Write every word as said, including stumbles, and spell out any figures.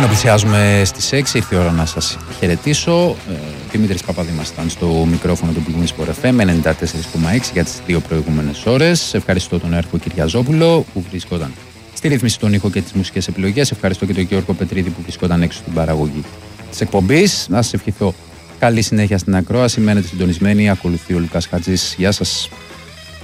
Ενώ πλησιάζουμε στις έξι, ήρθε η ώρα να σας χαιρετήσω. Ε, Δημήτρης Παπαδήμας ήταν στο μικρόφωνο του Big Wins for εφ εμ ενενήντα τέσσερα κόμμα έξι για τις δύο προηγούμενες ώρες. Ευχαριστώ τον Έρκο Κυριαζόπουλο που βρισκόταν στη ρύθμιση των ήχων και τις μουσικές επιλογές. Ευχαριστώ και τον Γιώργο Πετρίδη που βρισκόταν έξω στην παραγωγή της εκπομπής. Να σας ευχηθώ καλή συνέχεια στην ακρόαση. Μένετε συντονισμένοι. Ακολουθεί ο Λουκάς Χατζής. Γεια σας.